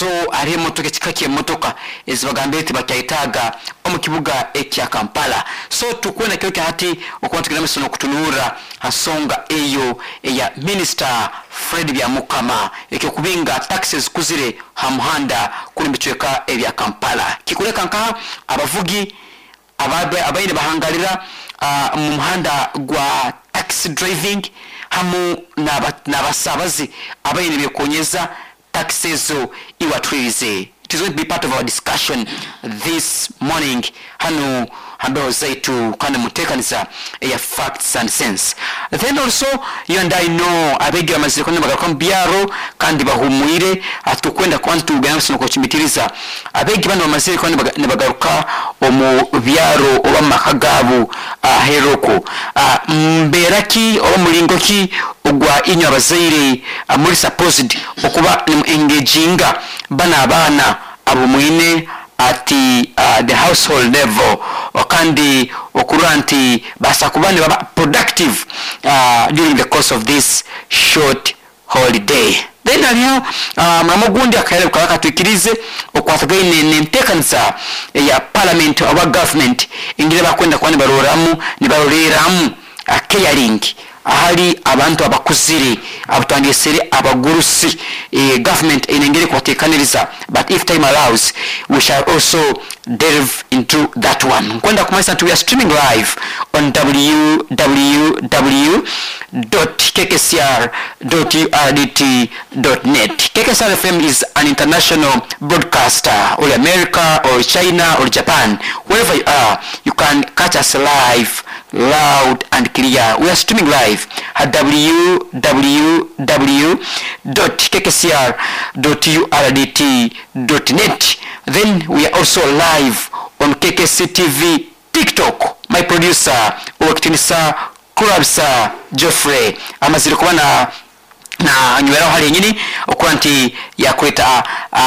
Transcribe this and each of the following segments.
so ari motoka kikake motoka ezibagambete bakayitaga omu kibuga ekya Kampala. So tukwenda kyoke hati okwantukira misono kutunura hasonga eyo eya Minister Fred Byamukama ekyo kubinga taxes kuzire hamuhanda kuli bichweka ebya Kampala. Kikuleka nka abavugi abaine bahangalira mu muhanda gwa taxi driving hamu n'abasabazi abaine bekonyeza taxes iwatwize. It is going to be part of our discussion this morning. Hanu hambeho zaitu kana mutekaniza ya facts and sense. Then also you and I know abegira mazire kone bagaruka mbyaro kandi bahumuire atukwenda kwantu byanso ko chimitiriza abegi bano mazire kone bagaruka omu byaro oba makagabu heroko mberaki oba mulingoki ogwa inyo abazaire muri supposed okuba engaginga bana abo mwine ati the household level okandi okuranti basakubane baba productive during the course of this short holiday. Then aliyo mamugundi akaele kukaka tuikirize okwatagaine nentekanisa ya parliament oba government ingire bakwenda kwani baroreramu caring ahali abantu abakuzire abutangesere abagurusi government inengere kwatekaniriza. But if time allows we shall also delve into that one. Kwenda kumaisa we are streaming live on www.kkcr.urdt.net. KKCR FM is an international broadcaster. Or America or China or Japan, wherever you are, you can catch us live, loud and clear. We are streaming live at www.kkcr.urdt.net. Then we are also live on KKC TV TikTok. My producer Owakitinisa Kurabsa Geoffrey amazire kuba na nywera hali nyini okwanti yakweta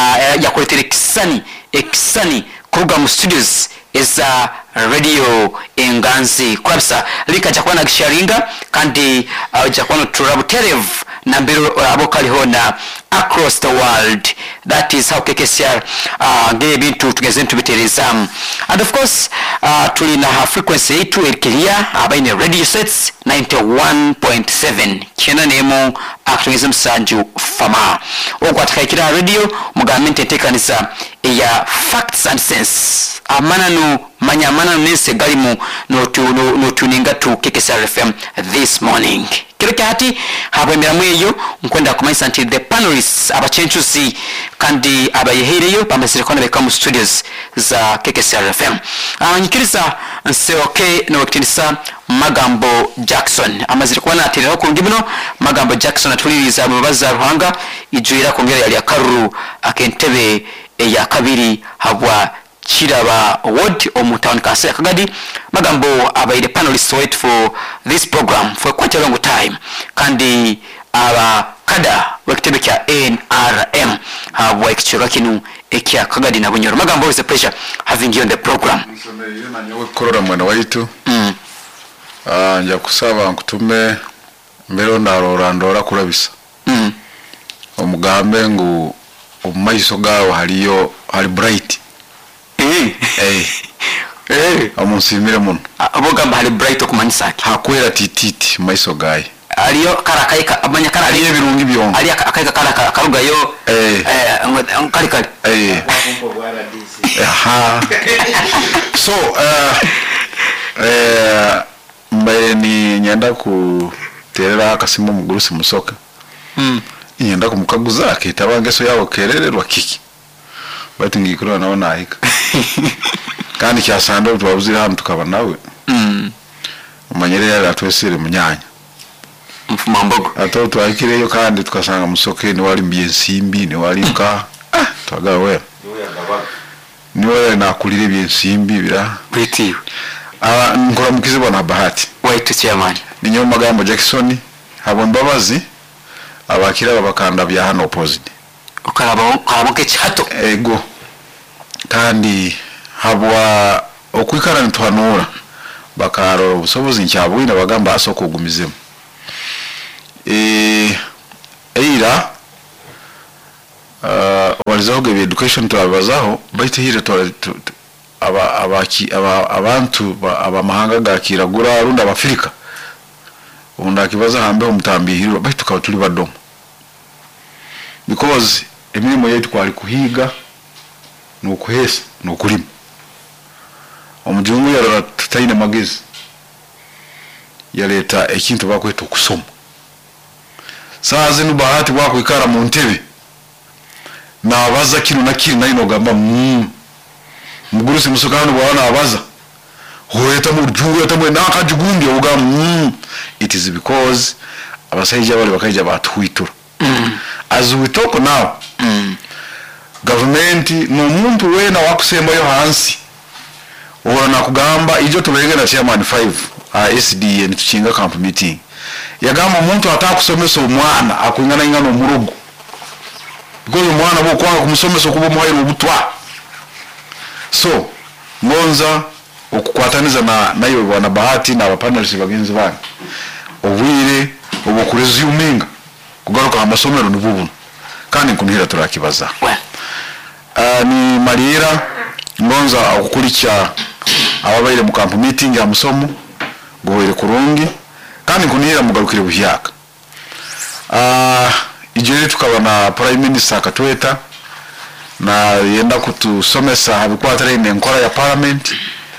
ekisani kuruga mu studios eza radio enganzi Kurabsa lika jakwana gisharinga kandi jakwana turabuterev na mbero abokali hona across the world. That is how KKCR gave into tugeze biterezam. And of course tulina frequency yetu ekilia abaine radio sets 91.7 kena nemo aktugize msanju fama okwatakira radio mugamente tekanisa ya facts and sense amana manyamana nese galimu no tuninga tu KKCR FM this morning. Kireka hati habemera mweyo nkwenda kumaisa until the panelists abachenchusi kandi abayehereyo bamasire kone beka mu studios za KKCR FM. Nyikiriza nseoke no wakitinisa Magambo Jackson amazire kubona aterera ku ngibino Magambo Jackson atuliriza ababaza ruhanga ijuira kongera yali akaru akentebe ya kabiri habwa Chiraba Ward Omutown Kase Kagadi. Magambo abaide panelists wait for this program for quite a long time. Kandi kada wekitebe kya NRM habwa ekichura kinu ekia Kagadi na Bunyoro. Magambo, it's a pleasure having you on the program. Korora mwana waitu nja kusaba nkutume mbero ndora kurabisa omugambe ngu omumaiso gawo hali bright amusimire muno abogamba hali bright okumanisaki hakwera tititi maiso gayi aliyo karakaika amanya kara aliyo birungi byongo aliyo akaika kara karugayo kali so mbaye ni nyenda kuterera akasimu mugurusi musoka nyenda kumukaguza akitabangeso yawo kerererwa kiki bati ngikuru naona ahika kandi cyasando twabuzira hamwe tukaba nawe umanyere yari atwesire munyanya mfumambogo ato twakireyo kandi tukasanga musoke ni wali mbyensimbi ni wali ka twagawe niwe nakulire byensimbi bira pretty nkora mukize bona bahati wait chairman ninyo Magambo Jackson habo mbabazi abakira babakanda bya hano opposite ukaraboke chato ego kandi habwa okwikara ntwanura bakaro busobozi ncyabwina bagamba asoko gumizemo eira twalizaho ge education twabazaho bayitehire abantu abamahanga gakiragura runda abafrika unda kibaza hambe umutambihiro bayituka tuli badomo because emirimo yetu kwali kuhiga n'okuhesa n'okulima omujungu yarora tutayina magezi yaleta ekintu bakweta okusoma saazi nubahati bwakwikara mu ntebe nabaza kino na kino nayo nogamba mugurusi musukano bwana abaza hoyeta mu rujungu yatamwe nakajugundi ogamba it is because abasaija bali bakaija batwitura as we talk now government no muntu wena wakusemba yo hansi ora kugamba ijo tubege na chairman 5 SDN tuchinga camp meeting yagamba umuntu atakusomesa omwana akuingana ingano murugo because omwana bo kwanga kumusomesa kuba muhairo obutwa so ngonza okukwataniza nayo bwana Bahati na abapanelists bagenzi bana obwire obukurezuminga kugaruka amasomero nibubu kandi nkunihira turakibaza ni Mariera ngonza okukulicha ababaire mu camp meeting ya musomo gohere kurungi kandi nkunihira mugarukire buhyaka ijere tukaba na prime minister Katweta na yenda kutusomesa habikwatara enkora ya parliament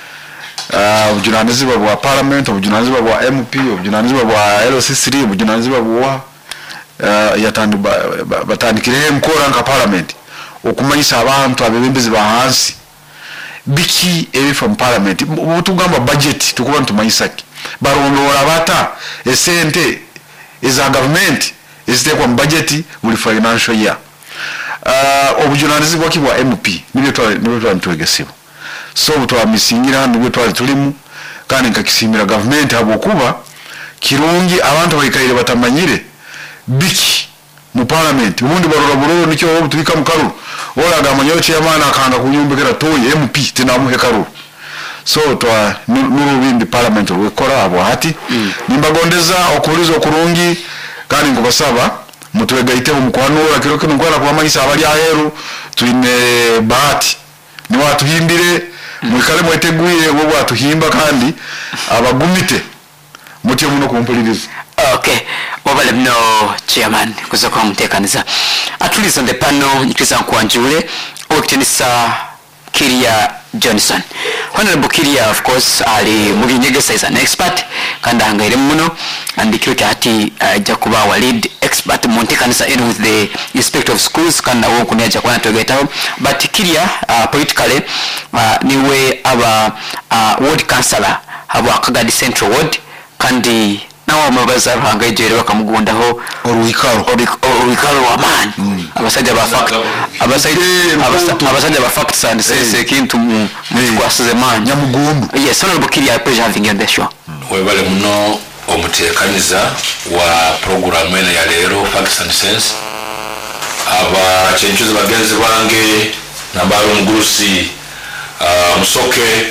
ubujunanizi bwa parliament ubujunanizi bwa MP ubujunanizi bwa LCC ubujunanizi bwa yatandu batandikire mkora nka parliament okumanyisa abantu abebembezi bahansi biki from parliament ubutugamba budget tukuba ntumanyisaki barondora bata esente eza government isitekwa budget buli financial year obujunanizi bwa kibwa MP nibyo twantwegesibo so butwamisingira nibyo twali tulimu kandi nkakisimira government abo kuba kirungi abantu bayikaire batamanyire biki mu parliament ubundi barora buroro nicyo butubika mu karuru ora gamanyo cyamana akanga kunyumbekera toye MP tinamuhe karuru so twa nurubindi parliament rwekora abo hati nimbagondeza okulizo kurungi kandi nkubasaba mutwegaite mu kwanura kiroko n'ukwana kwamanyisa abali aheru tuine Bahati ni watu himbire mwikale mweteguye wo watuhimba kandi abagumite mutye muno kumpuliriza. Okay, wabale mno chairman kuzoka mutekaniza atuliza on the panel nyikiza nkwanjule okutenisa Kiria Johnson. Honorable Kiria, of course, ali Muginyegesa is an expert kanda hangaire muno and kireke hati jakuba wa lead expert montekanisa in with the inspector of schools kanda wo kunya jakwana togetaho but Kiria politically niwe aba ward councillor aba Kagadi Central Ward kandi nawo mabaza hangayejere bakamugundaho orwikaro wa man abasajja ba fact abasajja ba facts and sese kintu mu kwasize man nyamugundu. Yes, honorable Kiria, pleasure having you on the show. Webale muno omutekaniza wa program ene ya lero facts and sense aba chenchuzi bagenzi bange nabalo mugurusi musoke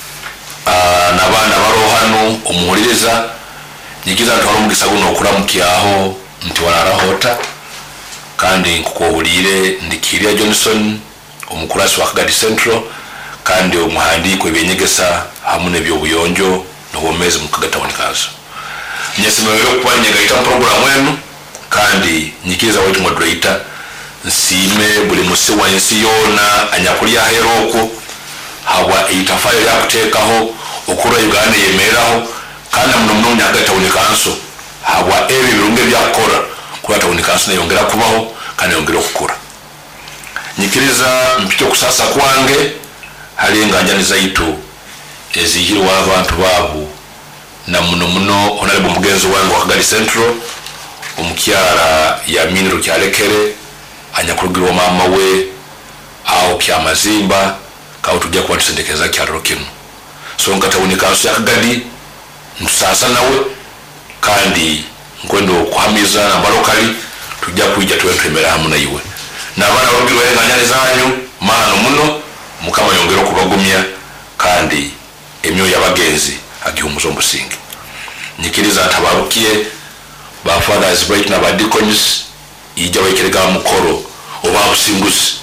nabana baro hano omuhuliriza nikiza ntwaro mugisa guno okuramukyaho nti wararahota kandi nkukohulire ndi Kiria Johnson omukurasi wa Kagadi Central kandi omuhandiko ebenyegesa hamune byobuyonjo n'obumezi mu Kagadi Town Council. Nyesimero kwanye gaita program wenu kandi nyikiza wetu moderator nsime buli musi wansi yona anyakulia heroko hawa itafaya ya kutekaho okura Uganda yemeraho kandi muno Kagadi Town Council hawa ebi birunge byakora kuba Town Council yongera kubaho kandi yongera okukura. Nyikiriza mpito kusasa kwange hali enganjaniza itu ezihirwa abantu babu na muno honorable mugenzi wangu wa Kagadi Central omukyala ya miniro kyalekere anyakurugirwa mama we au kya mazimba kawo tujja kuba tusendekeza kyalo kino so nkatawuni Council ya Kagadi ntusasa nawe kandi nkwendo okuhamiza na balokali tujja kujja twemera hamu na iwe nabana bagirwa enganjaniza zanyu maano muno mukama yongera kubagumya kandi emyoyo yabagenzi agihumuzo musingi. Nyikiriza tabarukiye ba fathers right na ba deacons ija wekerega mukoro oba businguzi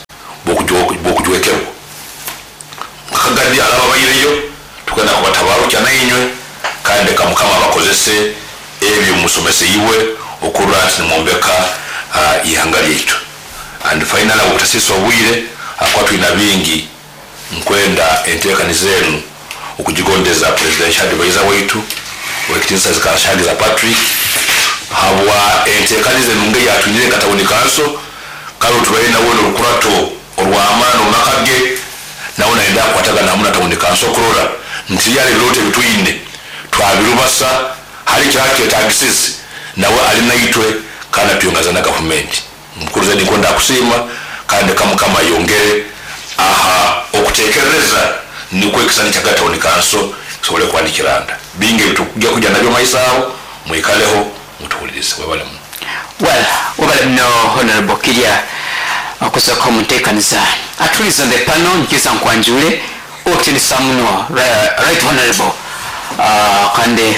bokujwekebo kakagadi alaba bayireyo tukenda kubatabarukya nainywe kandi kamukama bakozese ebyo musomese yiwe okurura nti nimwombeka ihanga lyaitu. And finally obutasisa obwire akwatwina bingi nkwenda enteekaniza enu okugigondeza presidential advisor waitu wekitinisa zikashagiza Patrick habwa enteekaniza nunge yatunyire katawuni kanso kalo tubaina wono lukurato olwamaano makage naona enda kwataga namuna tawuni kanso kurora nti yale birote bitwine twabirubasa hali kyake taxes nawe ali naitwe kana tuyongaza na government mkuruza nikonda kusima kandi kama yongere okutekereza nikwe kisani chagata onikanso sobole kwandikiranda binge bitukujja kujja nabyo maisawo mwikaleho mutuulirize wabale mno Honorable Kilya akosa komutekaniza atuliza the panel nkiza nkwanjule okutinisa muno right honorable kande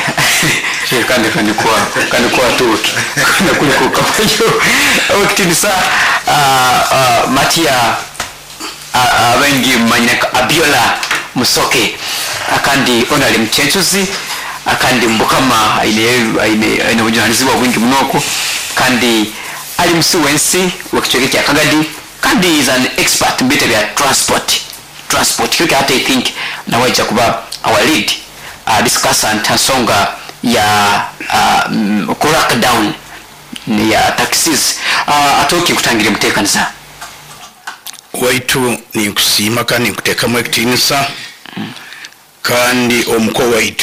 kwa tuki kana kuliko kapayo okutinisa Matia abengi manyaka Abiola Musoke akandi onali mchenchuzi akandi mbukama ine ujohanizibwa wingi mnoko kandi ali msuwensi wakichweke kia Kagadi kandi is an expert mbite vya transport kyoke hata I think na waja kuba our lead discussant hasonga ya crack down ya taxis atoki kutangira mutekaniza waitu ni kusima kandi kuteka mwekitinisa kandi omuko waitu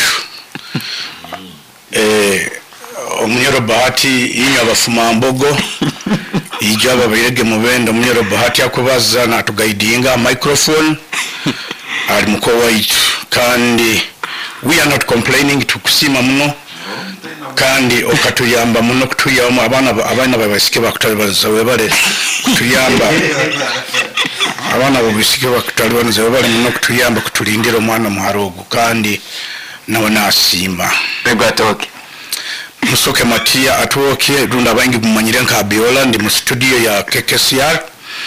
Omunyoro Bahati inyo abafuma mbogo ijaba bayirege mubenda Omunyoro Bahati akubaza natugaidinga microphone ari muko waitu kandi we are not complaining tukusima muno kandi okatuyamba muno kutuyamba abana babasike bakutabaza webale kutuyamba abana babisike bakutalibanza webale muno kutuyamba kutulindira omwana muharogo kandi nawe nasima begatoke Musoke Matia atuoke runda bangi mumanyire nka Abiola ndi mu studio ya KKCR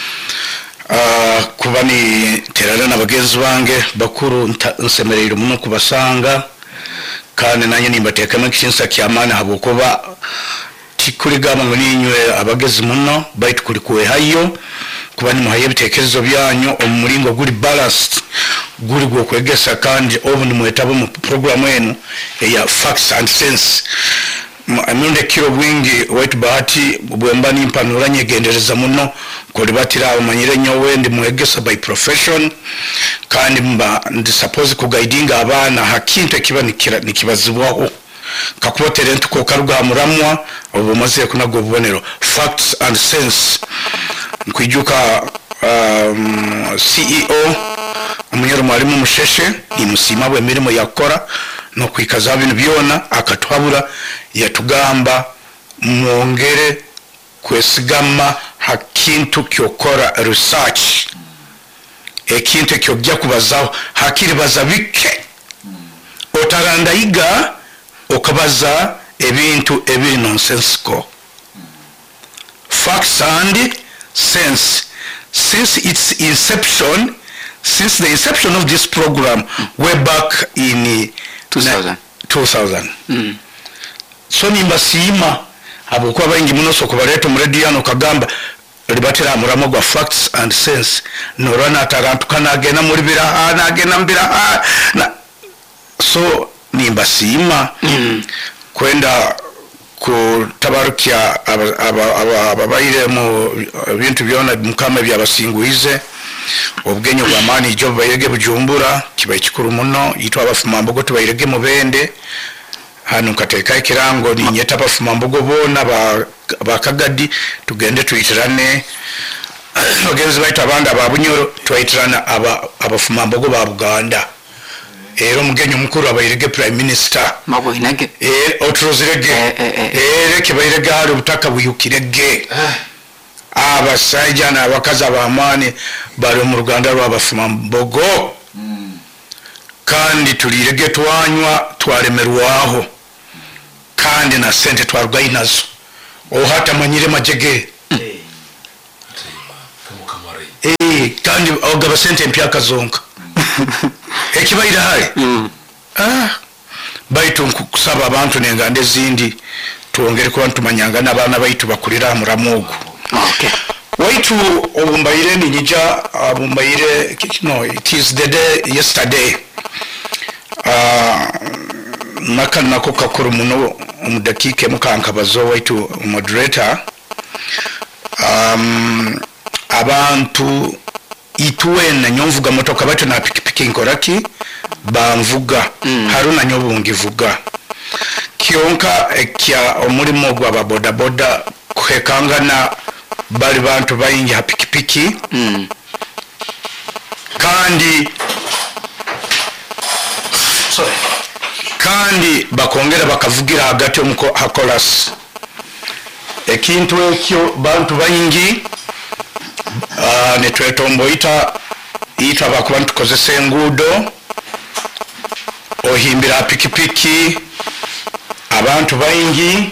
kubani terana n'abagenzi bange bakuru nsemerero muno kubasanga kandi nanye nimbatekamo kishinsa kyamana habokuba tikuri gama ngoninywe abagezi muno baitu kuri kuwe hayo kubani muhaye bitekerezo byanyu omuringo guri balanced guri gwo kwegesa kandi obuni mwetabo mu program enu ya facts and sense amunde kiro bwingi White Bahati bwemba nimpanura nyegendereza muno kuri batira abamanyire nyowe ndi mwegesa by profession kandi mba ndi suppose kugaidinga abana hakinte kiba nikibazibwaho kakubotere ntuko karuga muramwa obumaze kunago bubonero facts and sense nkwijuka CEO Omunyoro Mwalimu Musheshe ni musima bwe mirimo yakora no kwikaza bintu byona akatwabura yatugamba mwongere kwesigama hakintu kyokora research ekintu kyojja kubazaho hakiri bazabike otaranda iga okabaza ebintu ebiri nonsensical facts and sense since the inception of this program way back in 2000 so nimbasima abokuba bangi muno soko baleto mu radio no kagamba libatira muramo gwa facts and sense norana atarantu kanagena muri biraha nagena mbiraha so nimbasima kwenda kutabarukia ababaire mu bintu byona mukama byabasinguize obwenyo bwamani jo bayege bujumbura kibaye kikuru muno yitwa abafuma mbogo tubayirege mubende hanu kateka kirango ni nyeta abafuma mbogo bona ba Kagadi tugende tuyitirane ogenzi baita abanda babunyoro tuyitirana abafuma mbogo ba Buganda ero mugenyo mukuru abayirege prime minister mabo inage otrozirege kibayirege hali butaka buyukirege abasajja n'abakazi abamani bali mu Rwanda rw'abafuma mbogo kandi tulirege twanywa twalemerwaho kandi na sente twarwayi nazo hata manyire majege kandi ogaba sente mpya kazonka ekibaira hai baitu kusaba abantu nengande zindi tuongere kuba ntumanyanga n'abaana baitu bakulira muramugo. Okay. Waitu obumbaire ninija obumbaire no, it is the day yesterday nako kakuru muno umudakike mukankabazo waitu moderator abantu ituwena nyomvuga motoka batu na pikipiki nkoraki bamvuga haruna nyobungi vuga kionka ekya omulimo gwa boda boda kwekangana bali bantu bayingi ha pikipiki kandi bakongera bakavugira hagati omuko hakolas ekintu ekyo bantu bayingi netwetombo ita bakuba ntukozesa enguudo ohimbira pikipiki abantu bayingi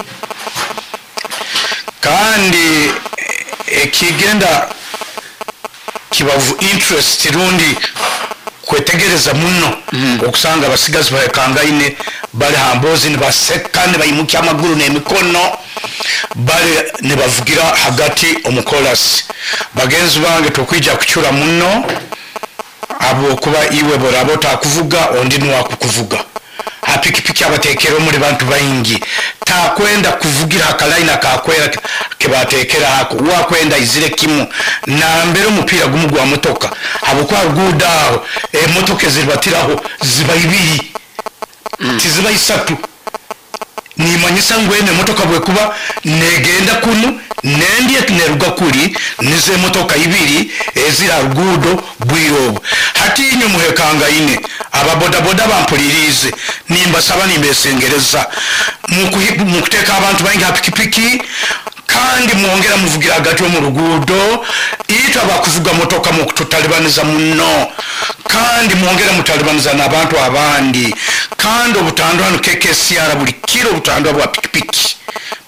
kandi ekigenda kibavu interest rundi kwetegereza muno okusanga basigazi bakangaine bali hambozi ni basekane bayimuki amaguru n'emikono bali ne bavugira hagati omukolasi bagenzi bange tokwija kuchura muno abo kuba iwe borabo takuvuga ondi nwa kukuvuga apikipiki abatekero muri bantu bayingi takwenda kuvugira akalaina kakwera kebatekera hako wakwenda izire kimu na mbere umupira gumugwa motoka abo kwa rugudaho motoka zibatiraho ziba ibiri tiziba isatu ni manyisa ngwene motoka bwe kuba negenda kunu nendiye kineruga kuri nize motoka ibiri ezira rugudo bwirobo hati inyo muhekanga ine ababoda boda bampulirize nimba saba nimbesengereza mukuteka abantu bayingi apikipiki kandi muongera muvugira hagati mu rugudo ito abakuvuga motoka mu kututalibaniza muno kandi muongera mutalibaniza n'abantu abandi kandi obutandwano KKCR buli kiro obutandwa bwa pikipiki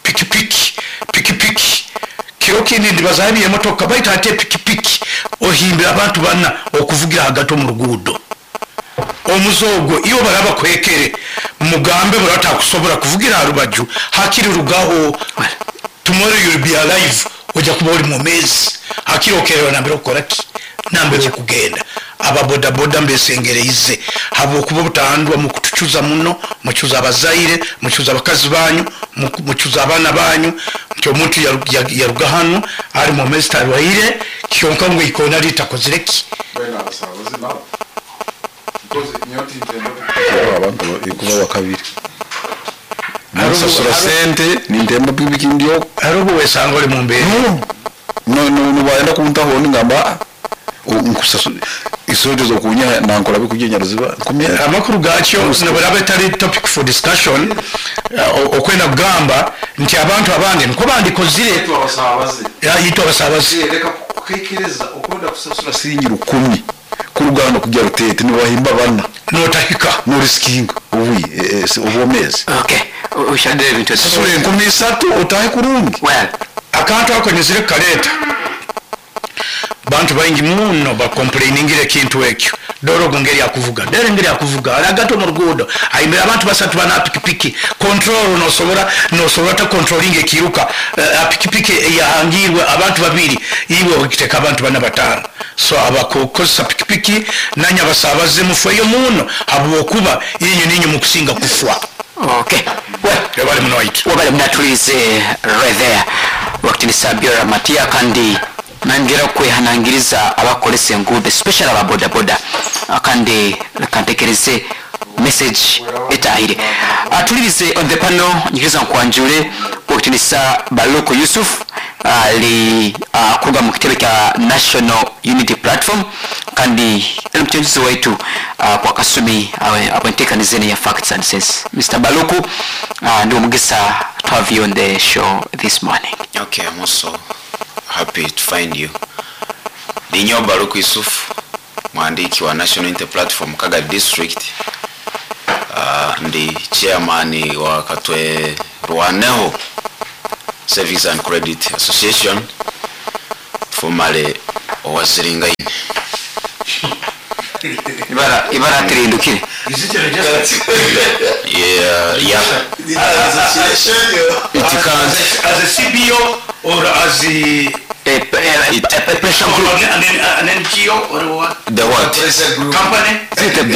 kiro kindi ndibazabi emotoka baita ate pikipiki ohimbira abantu bana okuvugira hagati mu rugudo omuzogo iyo baraba kwekere mugambe burata kusobora kuvugira rubaju hakiri rugaho tomorrow you'll be alive oja kubori mu mezi hakiri okerewa nambere okoraki nambere kugenda ababoda boda mbesengereize habo kuba butandwa mu kutuchuza muno muchuza abazaire muchuza abakazi banyu muchuza abana banyu cyo muntu yaruga hano ari mu mezi tarwaire kyonka ngo ikona litakozireki bena abasabazi nabo because nyoti ntendo abantu ikuba wakabiri Sasura sente ni ndemba bibiki ndio arugo wesango le mumbe no baenda kuntaho ngamba nkusasu isoje zo kunya nankola bikugenya ruziba kumya amakuru gacyo nabarabe tari topic for discussion okwenda kugamba nti abantu abandi nko bandikozire yito abasabazi reka kwekereza okwenda kusasura singira 10 kurugano kujya rutete ni bahimba bana notahika no risking uwi ubomezi Okay. Ushadere bintu sasura 13 otahe kurungi well akantu akonyezire kaleta bantu bayingi muno ba complainingire kintu ekyo doro gongeri akuvuga dere ngeri akuvuga alagato mu rugudo ayimbira abantu basatu bana pikipiki control no sobora ta controlling ekiruka pikipiki yahangirwe abantu babiri iwe okiteka abantu bana batano so abakokosa pikipiki nanya basabaze mufoyo muno abo kuba yinyo ninyo mukusinga kufwa. Okay. Well, wale mnoit wale mnatulize right there wakati ni Sabira Matia kandi nangera kwehanangiriza abakolese enguudo especially ababoda boda kandi kantekereze message etahire atulize on the panel nyikiriza nkwanjure wakati ni Baluku Yusuf ali kuga mu kitebe kya National Unity Platform kandi mchenzi wetu kwa kasumi apontekanizeni ya Facts and Sense. Mr. Baluku ndio mugisa to have you on the show this morning. Okay, I'm also happy to find you. Ninyo Baluku Yusuf, mwandiki wa National Unity Platform Kaga District. Ndi chairman wa Katwe Rwaneho Service and Credit Association, formerly Owaziringaine. ibara tirindukire. Yeah. It can as a CBO or as a Pressure group. an NGO or what? the what? Company?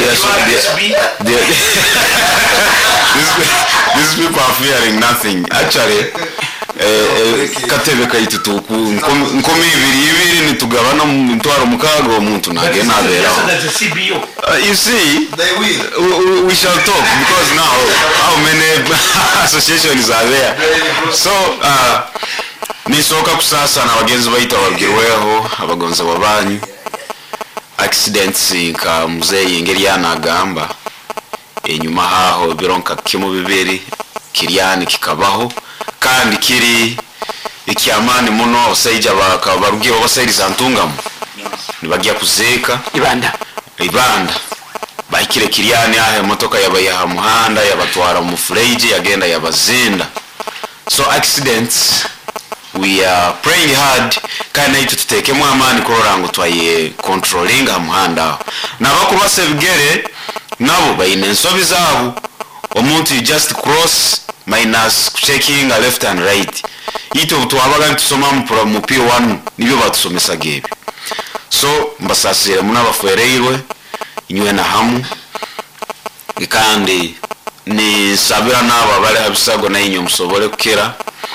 These people are fearing nothing. Actually, katebe kaitutuku nkumi ibiri nitugabana mutwaro mukago omuntu nage nabera. That's a CBO. You see, we shall talk because now how many associations are there? So nisoka kusasa na bagenzi baita babwirweho abagonza babanyi accidents nka muzeyi ingeri yanagamba enyuma haho bironka kimu bibiri kiryani kikabaho kandi kiri ikyamani muno osayija bakabarugiye basayiriza ntungamo nibagiye kuzeka ibanda bayikire kiryani ahe motoka yabayaha muhanda yabatwara mu fureije yagenda yabazinda. So accidents we are praying hard kana itu tutekemo amani korora ngo twaye controlling amuhanda nabakuru basebigere nabo bayine nsobi zabo omuntu you just cross minus checking a left and right ito twabaga tusoma mu P1 nibyo batusomesa gebe. So mbasasire munabafereirwe inywe na hamu ikandi ni sabira nabo bale habisago na inyo musobole kukera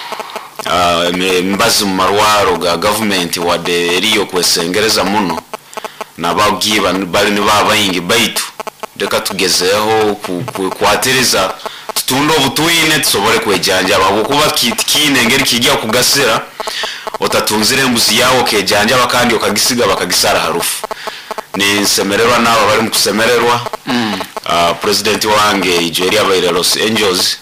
mbazi mu marwaro ga government wade eriyo kwesengereza muno nabagiba bali ni babayingi baitu deka tugezeho kwatereza tutundo obutwine tusobole kwejanja babukuba kitkine ngeri kijya kugasera otatunzire mbuzi yawo kejanja bakandi okagisiga bakagisara harufu ni semererwa nabo bali mu kusemererwa. President wange Nigeria bayire Los Angeles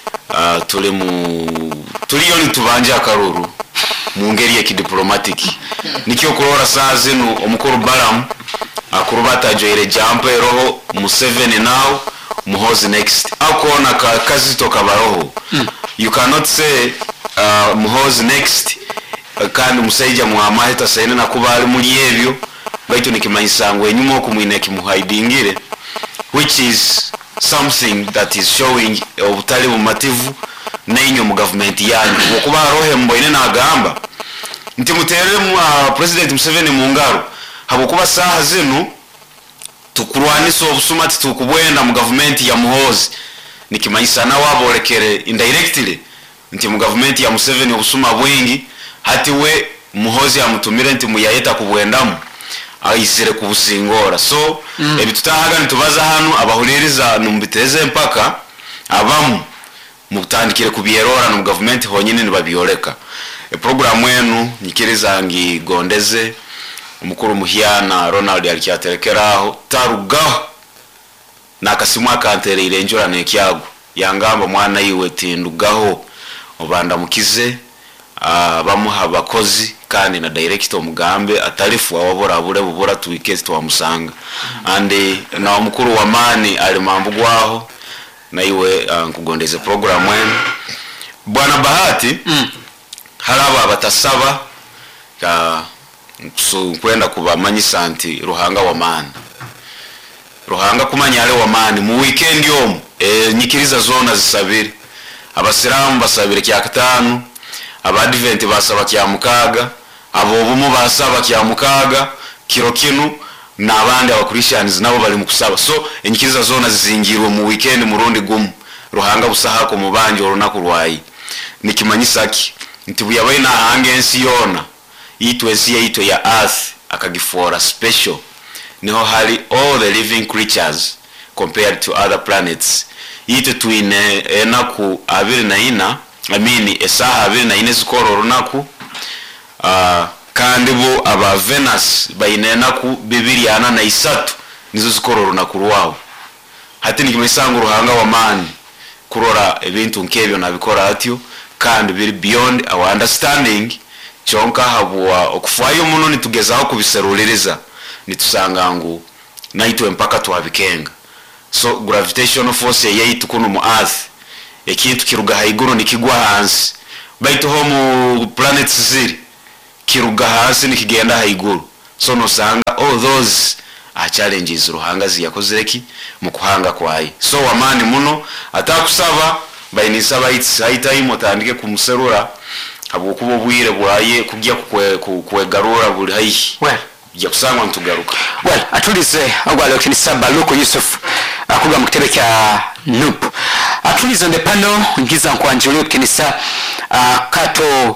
tuliyo nitubanje akaruru mu ngeri ya kidiplomatiki nikyo kurora saa zino omukuru Balam akurubata joire jump roho Museveni now Muhozi next akona kazi toka baroho. You cannot say Muhozi next kandi musayija muhamahita sayine nakubali muri ebyo baitu nikimanyisangwe enyuma okumwine kimuhaidingire which is something that is showing obutali bumativu n'inyo mu government yanyu okuba rohe mboine nagamba nti mutere mu President Museveni mu ngaro habukuba saha zino tukurwanisa obusumati tukubwenda mu government ya Muhozi nikimanyisa na wabolekere indirectly nti mu government ya Museveni obusuma bwingi hati we Muhozi amutumire nti muyayeta kubwendamu ayisire kubusingora. So ebitutahaga nitubaza hano abahuririza numbiteze mpaka abamu mutandikire kubierora no government honyine nibabioleka program yenu nyikiriza ngi gondeze umukuru muhiana Ronald alikiaterekeraho tarugaho nakasimwa kantere irenjora nekyago yangamba mwana yiwe tindugaho obanda mukize bamuha abakozi kandi na director mugambe atarifu awabora bubura tuwikezi twamusanga ande na umukuru wa mani alimambugwaho na iwe nkugondeze program wenu bwana Bahati haraba batasaba kwenda kubamanyisa nti Ruhanga wa mani Ruhanga kumanyale wa mani mu weekend yom nyikiriza zona zisabire abasiramu basabire kya katanu abadvent basaba kya mukaga abobumu basaba kya mukaga kiro kinu n'abandi abakristiyans nabo bali mu kusaba. So enyikiriza zona zizingirwe mu weekend murundi gumu Ruhanga busaha ko mubanje orunako rwayi nikimanyisaki nti buyabaye na hange ensi yona yitwe ya earth akagifora special niho hari all the living creatures compared to other planets yite tuine enaku 24 esaha 24 zikoro runaku kandi bo aba Venus bayinena ku 243 nizo zikoro runaku rwawo hati nikimisango Ruhanga wa mani kurora ebintu nkebyo nabikora atyo kandi biri beyond our understanding chonka habwa okufayo muno nitugezaho kubiseruliriza nitusanga ngo naitwe mpaka twabikenga. So gravitational force yaitu kuno mu earth ekintu kiruga haiguru nikigwa hansi baitu ho mu planets ziri kiruga hansi nikigenda haiguru. So nosanga all those challenges ruhanga ziyakozereki mu kuhanga kwaye. So wamani muno atakusaba bayinisaba itime otandike kumuserura abukubo bwire bwaye kujya kwegarura buri hayi ya kusangwa ntugaruka. Well, atulize agwalo kinisaba Luko Yusuf akuga mu kitebe kya NUP. Atulize on the panel ngiza nkwanjulu kinisa Kato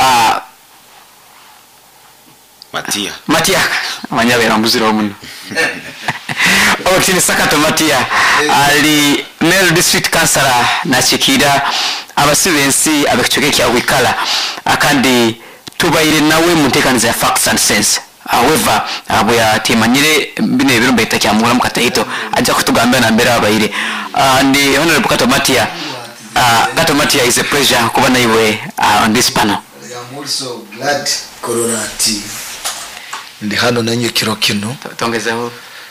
Matia manyabera mbuziro muno. Kinisa Kato Matia ali Male District Councilor na chikira abasibensi abekichoke kya wikala akandi tubayire nawe muntekaniza ya facts and sense. However abo yatemanyire bine biro mbeta kya mugura mukatahito aja kutugambira na mbere abayire and honorable Kato Matia. Kato Matia, is a pleasure kuba na iwe on this panel. I'm also glad Koronati ndi hano nanyo kirokino Tongezeho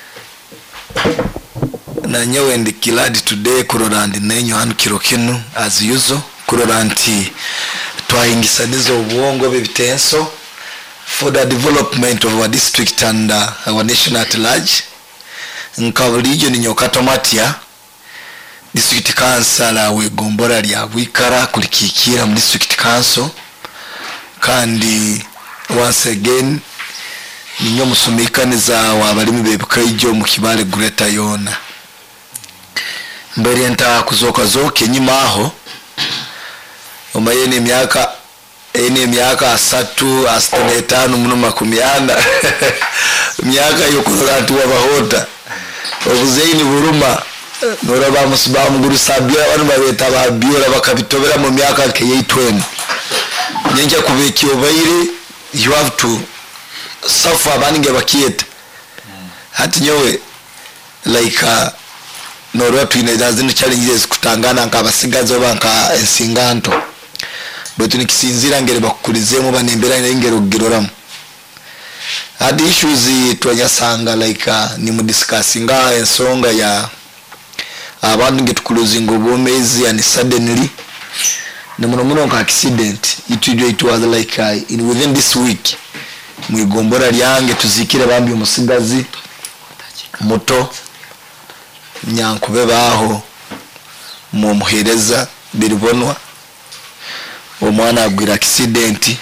nanyo ndi glad today Koronati nanyo hano kirokino as usual. Koronati twaingisanizo ubuongo bebitenso for the development of our district and our nation at large. Nkabulijo ni Kato Matia District Council we Gombora lya Bwikara kulikikira mu District Council kandi once again ninyo musumikaniza wabalimu bebukaijo mu Kibale Greater Yona mbere nta kuzoka zoke nyuma aho omayene myaka asatu astanetano muno makumiana myaka yo Koronati wabahota obuzeini buruma nora bamusibamu gurusabira abantu babeta babiyora bakabitobera mu myaka ke yitweni nyenja kubeki obayire you have to suffer abaninge bakiyeta hati nyowe like nora twine dazino challenges kutangana nkabasigazo banka ensinganto betu nikisinzira ngere bakukulizemo banembera ngero giroramu hadi issues twanyasanga like ni mu discussinga ensonga ya abantu ngetukulozinga obomezi and suddenly namuno ka accident it was like in within this week mwigombora lyange tuzikire bambi umusigazi muto nyankube baho mu muhereza biribonwa omwana agwira accident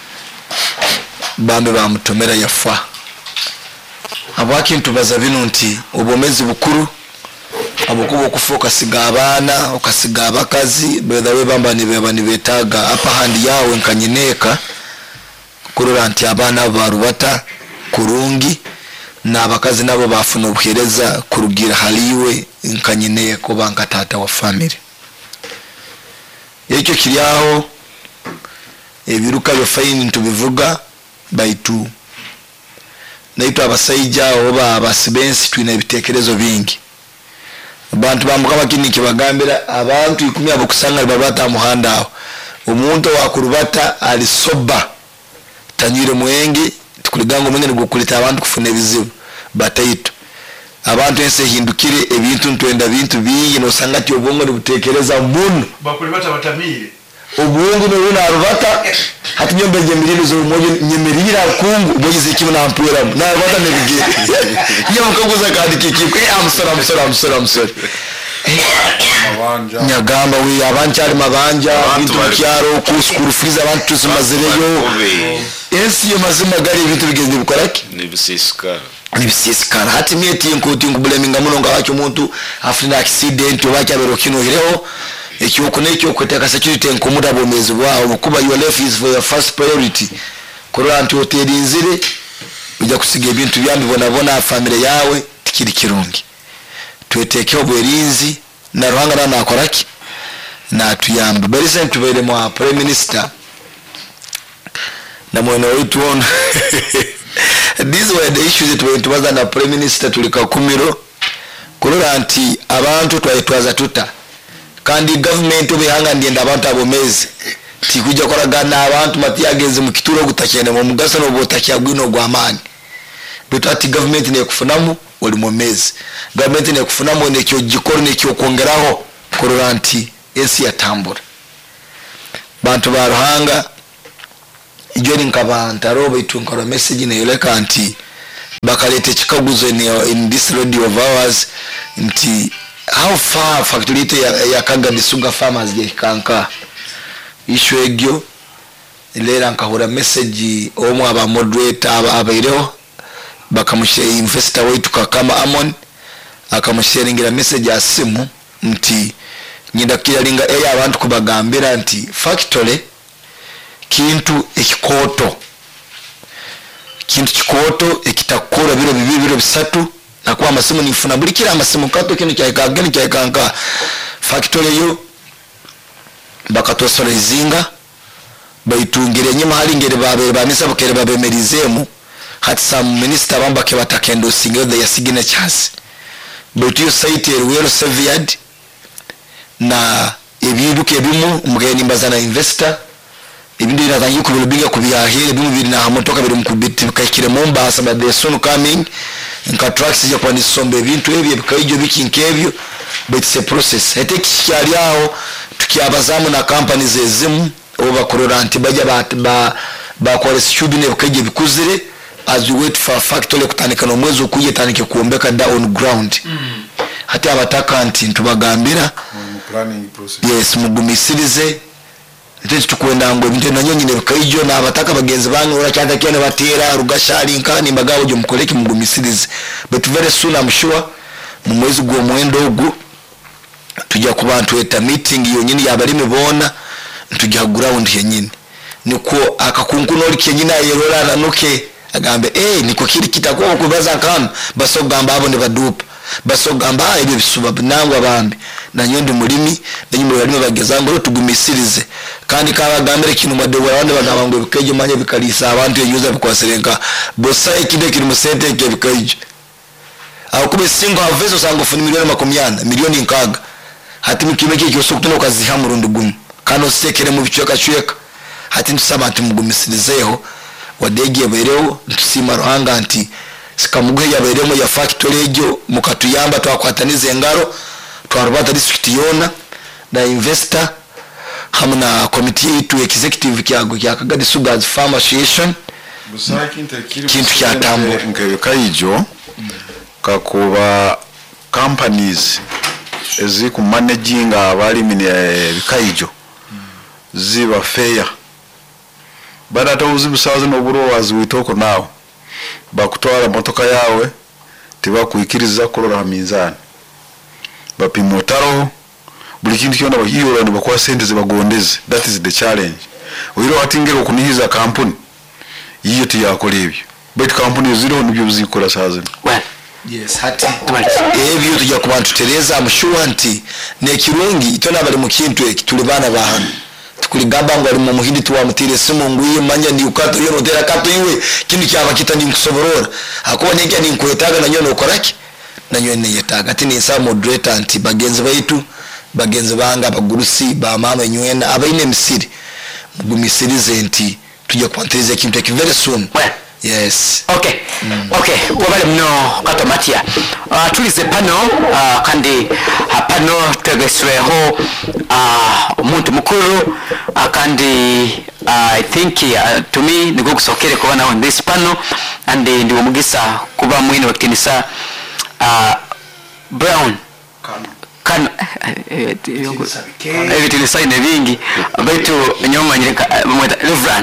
bambe bamutomera yafa abwakintu baza bino nti obomezi bukuru abukubo kufoka siga abana okasiga abakazi beda we bamba ni betaga apa handi yawe nkanyineka kurora nti abana barubata kurungi na abakazi nabo bafuna obuhereza kurugira haliwe nkanyineka ko banka tata wa family ekyo kiriaho ebiruka byo fine tubivuga baitu naitwa abasaija oba abasibensi twina ebitekerezo bingi abantu bamukaba kiniki bagambira abantu 10 abakusanga babata muhanda aho omuntu wakurubata ali soba tanyire mwenge tukuligango mwenge gukulita abantu kufuna ebizibu bataito abantu ense hindukire ebintu ntwenda bintu bingi no sangati obongo butekereza mbunu bakulibata batamire obungu no runa arubata hati nyombe nyemiriro zo moje nyemirira kungu bogize kimu na ampura na arubata nebigire nyoma kaguza kandi kiki I'm sorry nyagamba we abancyari mabanja bintu byaro kuskuru friza abantu tuzimazireyo ensi yo mazima gari bintu bigeze bikoraki nibisisikara hati mieti nkutingu blaminga muno ngawacyo umuntu afina accident obacya berokino hireho ekyo nekyo kweteka security nkumuda bomezi bwawo kuba your life is for your first priority koranti hoteli nzire ujya kusiga ibintu byambi bona family yawe tikiri kirungi tweteke obwerinzi na ruhanga nakoraki na tuyamba berise ntubere mu prime minister na mwana wetu on these were the issues that went was under prime minister tulikakumiro koranti abantu twayitwaza tuta kandi government obihanga ndienda abantu abomezi tikuja koragana abantu matiyageze mu kituro gutakene mu mugasa no botakyagwino gwamani beto ati government ne kufunamu oli momezi government ne kufunamu ne kyo gikoro ne kyo kongeraho koranti ensi yatambura bantu baruhanga ijoni nkabanta robo itunkora message ne yoleka anti bakalete chikaguzo in this radio of ours nti how far factory ya Kagadi Sugar Farmers je kanka issue egyo lera nkahura message omu aba moderator abaireho bakamushe investor wetu kakama Amon akamusharingira message asimu nti nyinda kiyalinga abantu kubagambira nti factory kintu ekikoto ekitakora biro bisatu na kwa amasimu nifuna buli kila amasimu kato kintu kyakanka factory yo bakatosora izinga bayitungire nyuma hari ngere bamisa bakere babemerizemu hati some minister bambake batakendo single ya signatures but you site well severed na ebiruke ebimu mugeni mbazana investor ibindi natangiye kubirubinga kubiyahire bimu biri na motoka biri mukubiti bikakire Mombasa but they soon coming nka trucks ya kwa nisombe ibintu ebyo bikaijo bikinkebyo but it's a process eteki cyari aho tukiabazamu na companies ezimu oba kororanti bajya bakora student bikaje bikuzire as we wait for factory kutanika no mwezo kuje tanike kuombeka down ground hati abataka anti ntubagambira planning process yes mugumisirize ndetse tukwenda ngo ibintu nanyonyine bikaijo na abataka bagenzi banyu uracyanda cyane batera rugashari nkani mbagabo byo mukoleke mugumisirize but very soon I'm sure mu mwezi gwo mwendo ugu tujya ku bantu eta meeting iyo nyine yabarime bona tujya ground yenyine niko akakunkuno likenye ayerora nuke agambe niko kiri kitakuwa kubaza kan basogamba abo ne badupa basogamba ibyo bisuba nangwa abambi na nyondi mulimi nanyuma barimo bagezango tugumisirize kandi kabagambire kintu madewa abandi bagamba ngo bikeje manye bikalisa abantu yuza bikwaserenka bosa ikinde kiri musente ke bikeje aho kube singo havezo sango funi milioni nkaga hati mukimeke cyo sokutuna ukaziha mu rundugumu kano sekere mu bicyeka cyeka hati ntusaba ati mugumisirizeho wadege bereo ntusima ruhanga anti sikamuguhe yaberemo ya factory ejo mukatuyamba twakwatanize ngaro twarubata district yona na investor hamuna committee yetu executive kyago kya Kagadi Sugar Farm Association kintu kya tambo nkebekaijo kakuba companies eziku managing abali mine bikaijo ziba fair bada tawuzibusaza n'oburo wazwitoko nawo bakutwara motoka yawe tibakuikiriza kurora minzani bapimotaro buli kintu kyona bayiyora ndo bakwa sente zibagondeze. That is the challenge. Wiro atingero kunihiza kampuni yiyo tiyakora ebyo but company zero nibyo bizikora saza. Well yes hati ebyo tujya kubantu tereza amushuwanti ne kirungi itona bali mu kintu ekitulibana bahano tukuligamba ngo ari mu muhindi tuwa mutire simu nguye manya ndi ukato yo notera kato iwe kintu cyaba kitandi nkusoborora akuba nenge ndi nkwetaga na nyono ukoraki na nyono yetaga ati ni sa moderator anti bagenzi baitu bagenzi banga abagurusi ba mama nywena abaine misiri mugumisirize nti tujya kwanteriza kintu very soon. Well yes okay okay wabale mno katomatia tulize pano kandi pano twegesweho umuntu mukuru kandi I think to me niko kusokere kubana on this panel and ndi umugisa kuba mwini wakitinisa Brown kan evitinisa ine vingi baitu nyoma nyireka Reverend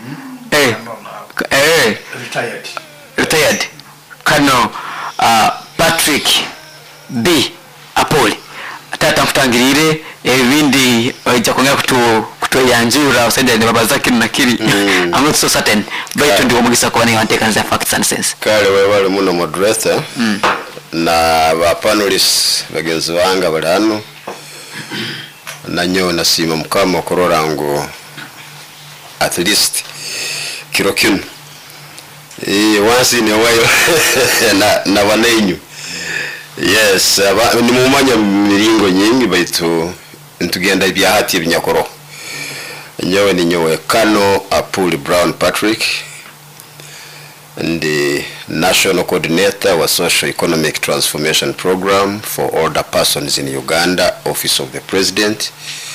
retired Kano Patrick B Apoli tata mfutangirire ebindi jakongera kutoyanjura usende ne babazaki nakiri I'm not so certain but ndi omugisa ko bani wanteka nza facts and sense kale wale muno moderator na ba panelists bagenzi banga bali hano nanyo nasima mukama kororango at least kirokino once in a while na banenyu yes ni mumanya miringo nyingi baitu ntugenda ibyahati ibinyakoro nyewe ni nyewe Kano Apuli Brown Patrick and the National Coordinator wa Social Economic Transformation Program for Older Persons in Uganda, Office of the President,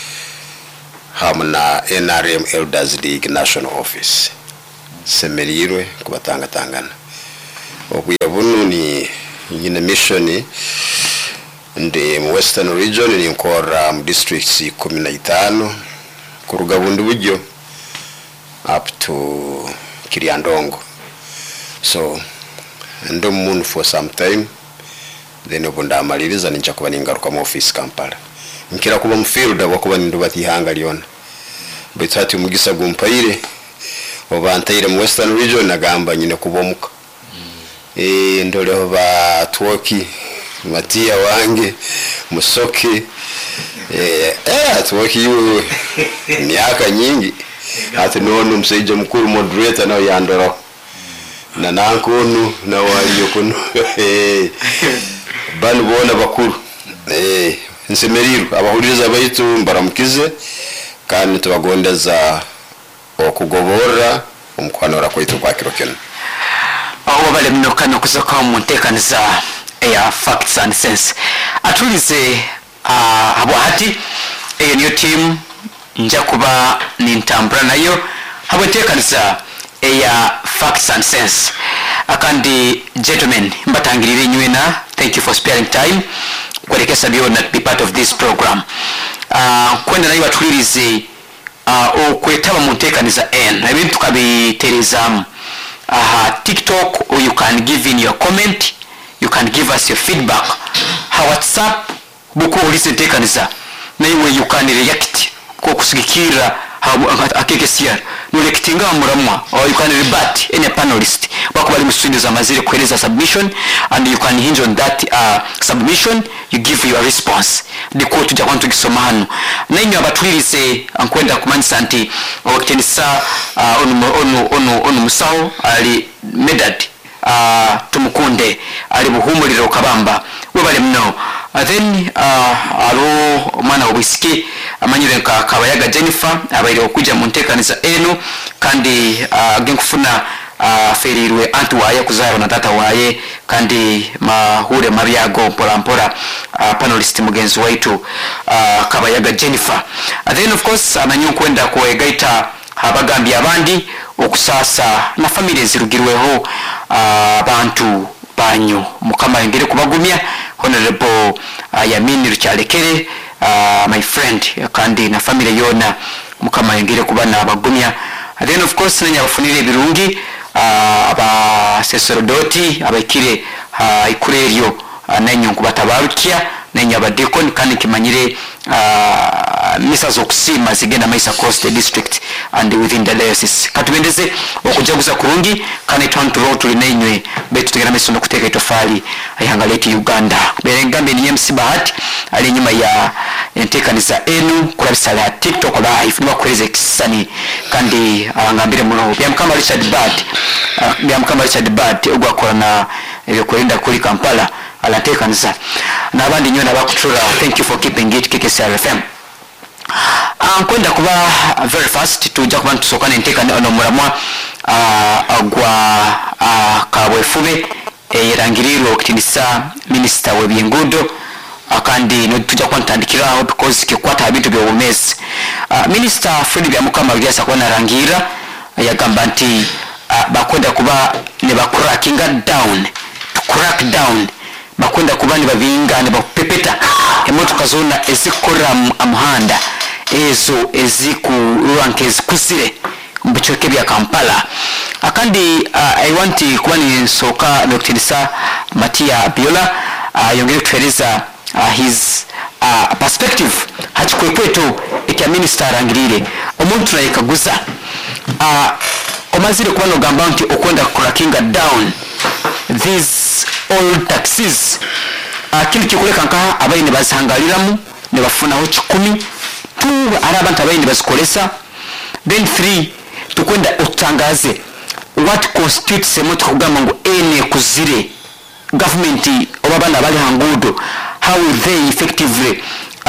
hamna NRM Elders League National Office semerirwe kubatanga tangana okuya bunu ni nyine mission ndi mu Western region ni nkora mu districts 15 kuruga bundi buryo up to Kiryandongo. So ndo muntu for some time then obunda amaliriza ninja kuba ningaruka mu office Kampala nkira kuba mu field abakuba nindu batihanga liona betati umugisa gumpaire obantaire mu Western region nagamba nyine kubomuka ndoleho ba Twoki Matia wange Musoke Twoki yu miaka nyingi ati nono mseja mkuru moderator na yandoro na nankunu na waliyo kuno banu bona bakuru nsemeriru abahuriza baitu mbaramukize kandi tubagondeza okugobora omukwanora kwaitu kwa Kirokeno aho bale mnokano kusoka mu ntekaniza ya Facts and Sense atulize abo hati niyo team nja kuba nintambura nayo habo ntekaniza ya Facts and Sense akandi gentlemen mbatangirire nywena thank you for sparing time kwelekesa bio not be part of this program kwenda nayo atulirize okwetaba mu ntekaniza ebintu tukabitereza TikTok, or you can give in your comment, you can give us your feedback. WhatsApp buko listen tekaniza na iwe you can react ko kusigikira akekesia no reactinga muramwa or you can rebut any panelist bako bali musindi za mazire kueleza submission and you can hinge on that submission, you give your response diko tujja kwantu gisoma hano na inyo abatwirize ankwenda kumanisa anti okenisa onu musaho ali medad tumukunde ali buhumuliro kabamba we bali mno then alo mwana obisiki amanyire kabayaga Jennifer abaire okuja mu ntekaniza eno kandi genkufuna ferirwe antu waye kuzara na tata waye kandi mahure mabyago mpora panelist mugenzi waitu kabayaga Jennifer then of course amanyu kwenda kuegaita abagambi abandi okusasa na family zirugirweho abantu banyu mukama ngire kubagumya honorable Yamini Rucyalekere my friend kandi na family yona mukama ngire kubana abagumya then of course nanya bafunire birungi aba sacerdote abakire ikureryo nanyo kubatabarukia nanyo abadekon kandi kimanyire misa zokusima zigenda maisa across the district and within the diocese katubendeze okujaguza kurungi kandi twantu road tulinenywe betu tegera miso no kuteka itofali ayangaleti Uganda berengambe ni MC Bahati ali nyuma ya ntekaniza enu kurabisala ya TikTok live niba kweze kisani kandi abangambire muno byamkama Richard Bad ogwakora na ebyokwenda kuri Kampala alatekaniza nabandi nyona bakutura thank you for keeping it KKCR FM kwenda kuba very fast tujja kuba tusokana ntekana ono muramwa agwa kabwefube erangiriro okutinisa minister webyengudo akandi no tujja kwantandikiraho because kikwata abintu byobumezi minister Fred Byamukama byasa kwana rangira yagamba nti bakwenda kuba ne bakurackinga down to crack down bakwenda kuba ne babinga ne bapepeta emotoka zona ezikora amuhanda ezo ezikuranke kusire mbichoke bya Kampala akandi I want kuba ni soka Dr. Matia Biola yongere kueleza his perspective hachikwekweto ekya minister arangirire omuntu nayekaguza omazire kuba no gamba nti okwenda crackinga down these all taxes kili kikuleka nka abaine bazihangaliramu ne bafunaho 10 tu arabantu abaine bazikolesa then 3 tukwenda otangaze what constitutes emotoka kugamba ngo ene kuzire government obabana bali hangudo how will they effectively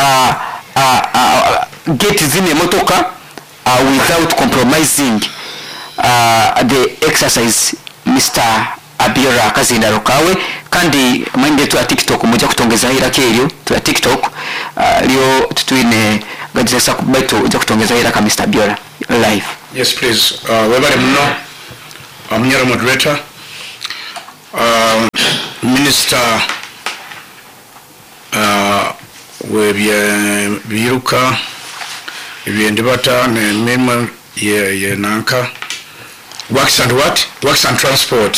get zine motoka without compromising the exercise Mr. Abiola Kazinda Rokawe kandi mwende tu TikTok moja kutongeza hira kelio tu TikTok leo tutuine gadisa kubaitu uja kutongeza hira ka Mr. Abiola live. Yes please webale mno amnyara moderator Minister biruka ebyendibata nemirimo ye nanka works and transport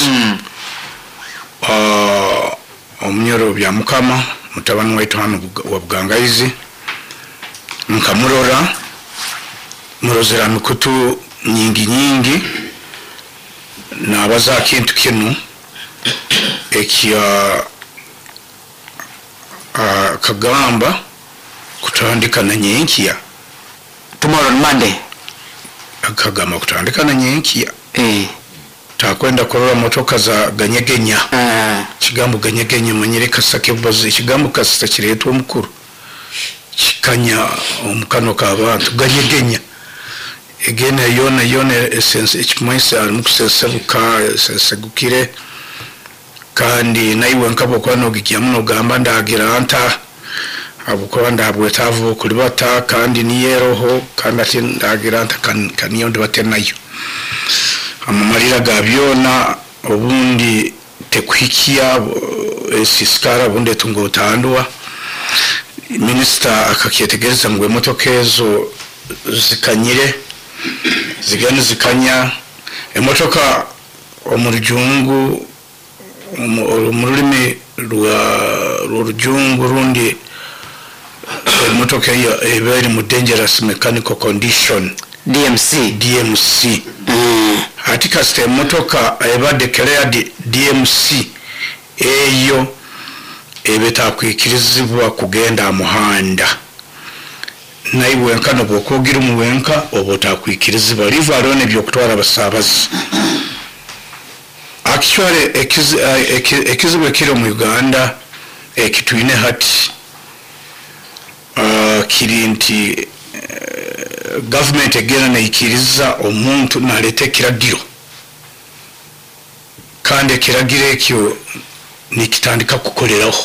omunyoro bya mukama mutabani waitu hano wa Bugangaizi nkamurora murozera mikutu nyingi nabaza kintu kinu ekya kagamba kutandika na nyenkiya tomorrow on Monday akagamba kutandika na nyenkiya takwenda kurora motoka za ganyegenya kigambo ganyegenya manyereka sake bazi kigambo kasita kiretu omukuru kikanya omukano k'abantu ganyegenya egena yona essence ekimwise alimukusesebuka sesegukire kandi naiwe nkabo kwano gikyamuno gamba ndagira anta abuko ndabwetavu kulibata kandi niyeroho kandi ati ndagira anta kaniyo ndibate nayo amamarira gabyona obundi tekwikia siskara bunde tungotandwa minister akakyetegereza ngo emotoka ezo zikanyire zigane zikanya emotoka omurujungu omurulimi rurujungu rundi emotoka iyo eberi mu dangerous mechanical condition DMC hatika ste motoka eba declared DMC eyo ebeta kwikirizibwa kugenda muhanda naiwe nkano bokogira umuwenka obota kwikirizibwa livalone byokutwara basabazi actually ekizibwe kiro mu Uganda ekitwine hati kirinti government egena neikiriza omuntu nalete kiragiro kandi kiragire ekyo nikitandika kukoleraho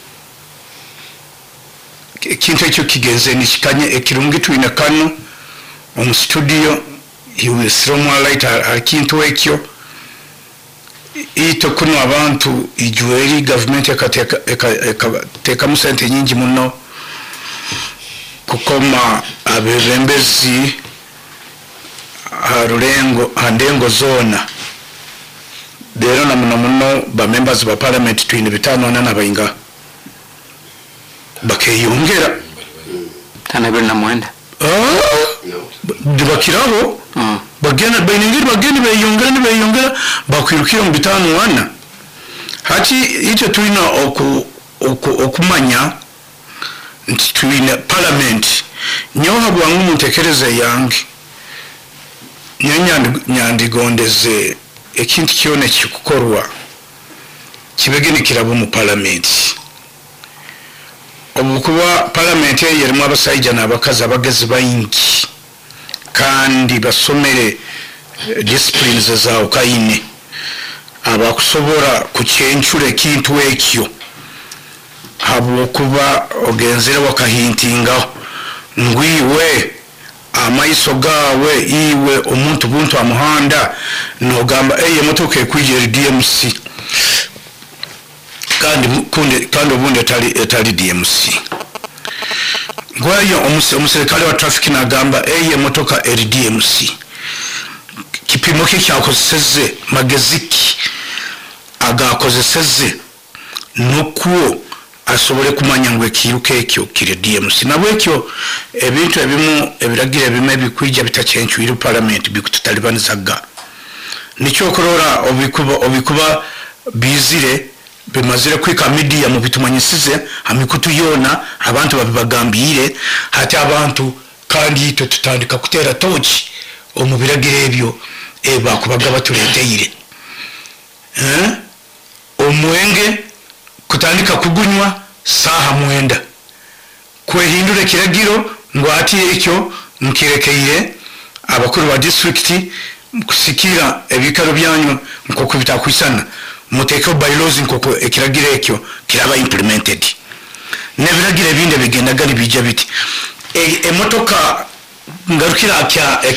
kintu ekyo kigenze nikikanye ekirungi twine kano mu studio yuwesromo light akintu ekyo ito kuno abantu ijueri government ekateka musente nyingi muno kukoma abebembezi harulengo andengo zona dero na muno ba members ba parliament twine bitano na bayinga bakeyongera tanabiri na mwenda dibakirabo bagena bayingira bageni beyongera bakwirukira mu bitano wana hati ito twina okumanya twine parliament nyoha bwangu mutekereza yange nyandigondeze ekintu kyone kikukorwa kibegenikira mu parliament obukuba parliament yerimu abasaija n'abakazi abagezi bayingi kandi basomere disciplines zao kaine abakusobora kucyenchura ekintu ekyo habukuba ogenzera wakahintinga ngwiwe amaiso gawe iwe omuntu buntu amuhanda nogamba eye motoka ekwijere DMC kandi obundi etali DMC ngwayo omuserikale wa traffic nagamba eye motoka DMC kipimo kyakozeseze magaziki agakozeseze nokuo asobole kumanya ngwe kiruke ekyo kire DMC nabwekyo ebintu ebimu ebiragira ebime bikwija bitachenchwira parliament bikututalibanizaga nicho korora obikuba bizire bimazire kwika media mu bitumanyisize amikutu yona abantu babibagambire hati abantu kandi ito tutandika kutera tochi omubiragira ebyo bakubaga batuleteire omwenge kutandika kugunywa saha mwenda kwehindure kiragiro ngo ati ekyo nkirekeire abakuru ba district kusikira ebikaro byanyu nkoko bitakwisana muteko bylaws nkoko ekiragiro ekyo kiraba implemented nebiragira ebinde bigenda gali bijja biti emotoka ngarukira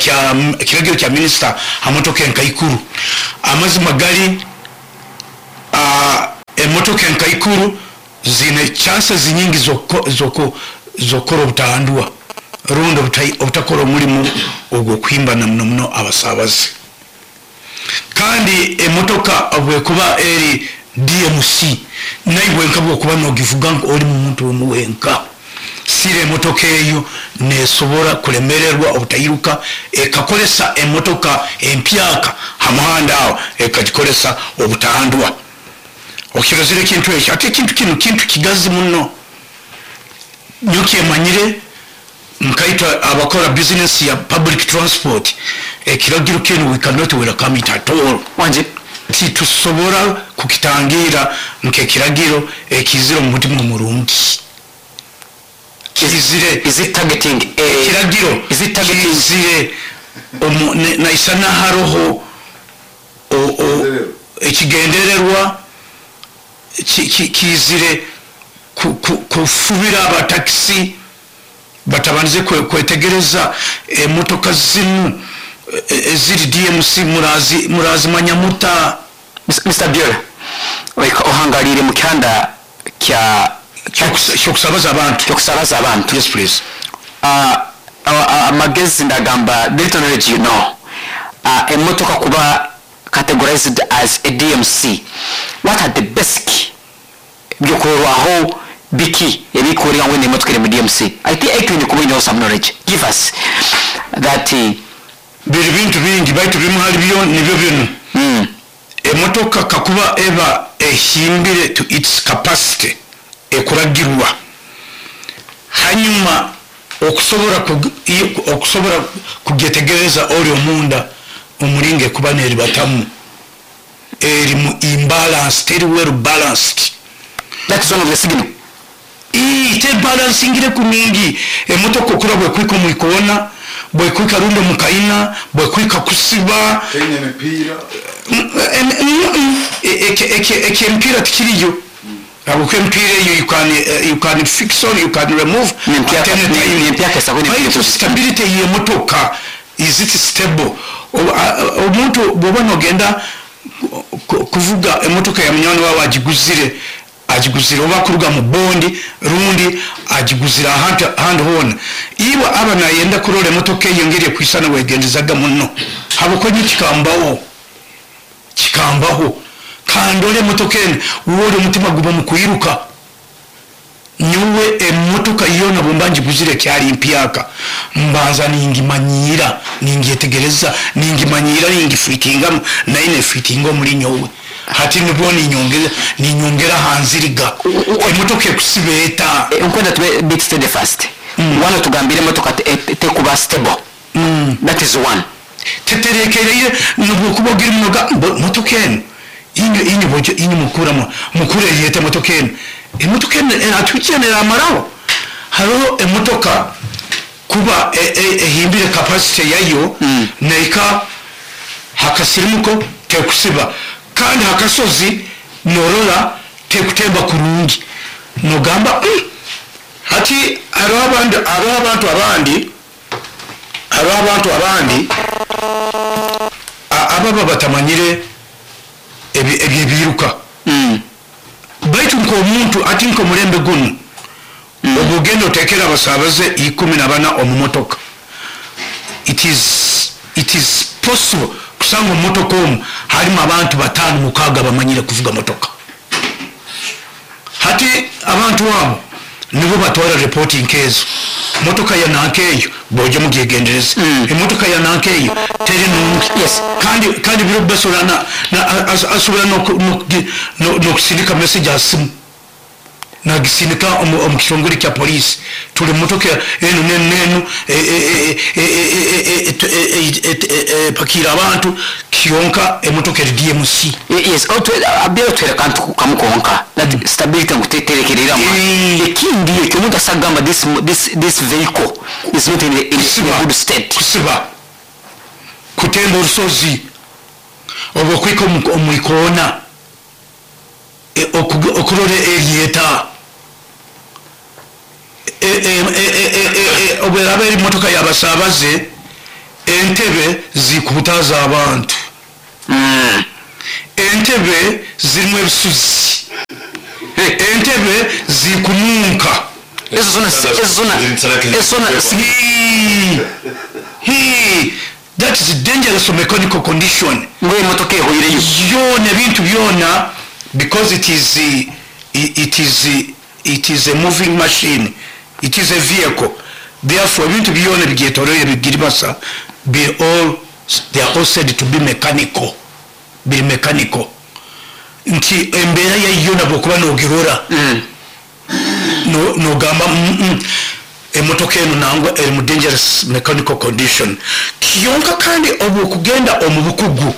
kiragiro kya minister amotoka enkaikuru amazi magali emotoka enkaikuru zine chances nyingi zokora obutandwa rundo obutakora omulimu ogwo kwimbana muno abasabaze kandi emotoka abwekuba eri DMC naibwenka bwokuba nogivuga oli muntu omuwenka sire emotoka eyo nesobora kulemererwa obutayiruka ekakolesa emotoka empyaka hamuhanda awo ekagikolesa obutandwa okirozire kintu ekyo ate kintu kigazi muno nyoki emanyire nkaita abakora business ya public transport ekiragiro kino we cannot welcome it at all wanje titusobora kukitangira nkekiragiro ekiziro mu mutima omurungi kizire is it targeting kiragiro is it targeting kizire na isana haroho ekigendererwa kizire kufubira abataxi batabanze kwetegereza emotoka zinu ziri DMC murazi manyamuta. Mr. Biola ohangalire mu kyanda kyokusabaza abantu. Yes please. Amagezi ndagamba little knowledge you know emotoka kuba categorized as a DMC, what are the basic byokorwaho biki ebikori ngwe ne emotoka mu DMC? I think actually kuba know some knowledge, give us that biri bintu bingi baitu bimali byo nibyo bino emotoka kakuba eba ehimbire to its capacity ekuragirwa hanyuma okusobora kugetegereza oli omunda omulinge kuba neri batamu eri mu imbalance very well balanced. That is one of the signal. Ite balancing ile kuningi emotoka okura bwe kwiko muikona bwe kwika rundo mukaina bwe kwika kusiba enye mipira eke mpira tikiriyo abo kwempira you can fix on, you can remove stability ye motoka. Is it stable? Omuntu boba nogenda kuvuga emotoka ya mnyoni wawe ajiguzire oba kuruga mu bondi rundi ajiguzira hand hone iwa aba na yenda kurole emotoka yongere kwisana wegendezaga muno habo ko kikambaho kandole emotoka wole mutima guba mu kuyiruka nyuwe emotoka yona bombanji guzire kyali mpyaka mbanza ningimanyira ningetegereza ningimanyira ningifitinga na ine fitingo muri nyowe hati nibwo ninyongera hanziriga emotoka kusibeta ukwenda to bit steady fast one tugambire emotoka te kuba stable that is one teterekereye nuko kubogira munoga motoka inyo mukura yete motoka emotoka atwikenera amaraho haro emotoka kuba ehimbire capacity yayo naika hakasirimuko tekusiba kandi hakasozi norora tekutemba kurungi nogamba hati aro abantu abandi ababa batamanyire ebiruka baitu nko omuntu ati nko mulembe guno obugendo tekera basabaze 14 omumotoka it is possible kusanga motoka harimo abantu 5-6 bamanyire kuvuga motoka hati abantu wabo nibo batwara reporting case motoka ya nankeyo boje mugigendereza emotoka ya nankeyo tere nungi yes kandi biro basolana asubira no kusindika message asimu na gisindika omukishongori kya police tuli motoka nenu pakira abantu kionka emotoka ya DMC yes abiro twera kantu kamukonka that stability nguteterekerera ekindi ekyomuntu asagamba this vehicle is not in a good state kusiba kutemba urusozi obo kwiko omwikona okurore erieta oberabe eri motoka yabasabaze entebe zikubutaza abantu entebe zirimu ebisuzi entebe zikunuunka that is dangerous mechanical condition yona ebintu byona because it is a moving machine, it is a vehicle. Therefore ebintu byona bigetoroye bigiribasa they are all said to be mechanical. Be mechanical. Nti embera ya yona bokuba nogirora no gamba emotoka eno nangwa eri mu dangerous mechanical condition. Kiyonka kandi obukugenda omubukugu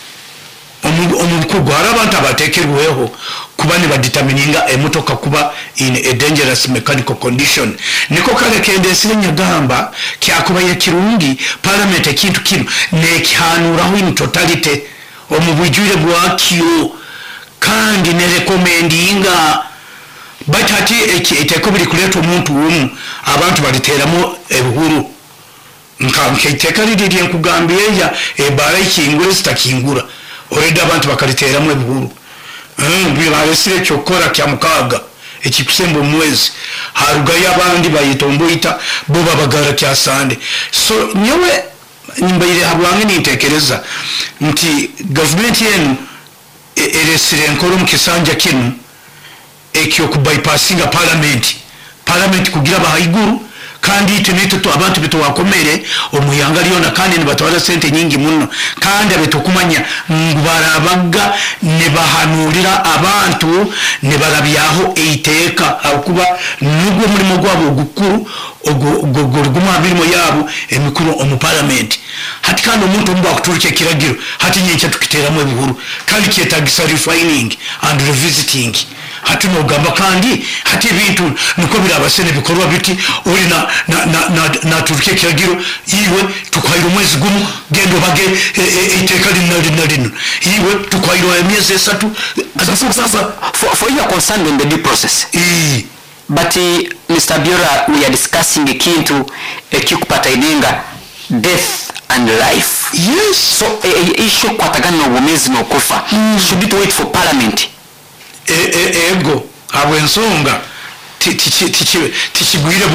hari abantu abatekerweho kuba ne badetermininga emotoka kuba in a dangerous mechanical condition. Niko kale kendesire nyagamba kyakuba ya kirungi parliament ekintu kino ne kyanuraho in totality omubujure bwakyo kandi ne recommendinga batati etekobiri kuleta omuntu umu abantu baliteramo ebuhuru nkiteka lidi nkugambye ya ebara ikingure sitakingura oreda abantu bakaliteramo ebuhuru bibalesire kyokora kya mukaga ekikusembo mwezi harugayo abandi bayitomboita bo babagara kya sande so nyewe nimbayire habwange nitekereza nti government yenu eresire nkoro mukisanja kinu ekyo kubypassinga parliament kugira bahaiguru kandi iteneto abantu beto wakomere omuyanga liona kandi nibatwala sente nyingi muno kandi abetokumanya ngubarabaga ne bahanurira abantu ne barabyaho eiteka akuba nubwo mulimo gwabo gukuru oguguma birimo yabo emikuru omu parliament hati kandi omuntu mba kuturike kiragiro hati nyencha tukiteramo ebihuru kandi kietagisa refining and revisiting hati no gamba kandi hati bintu niko birabasene bikorwa biti uri na turike kiragiro iwe tukwairo mwezi gumu gendo bage iteka linalino iwe tukwairo emyezi 3 sasa for your concern in the due process but Mr. Biora, we are discussing kintu ekikupata idinga death and life. Yes. So issue kwatagana obumezi no kufa should it wait for parliament ego abwensonga tichigwire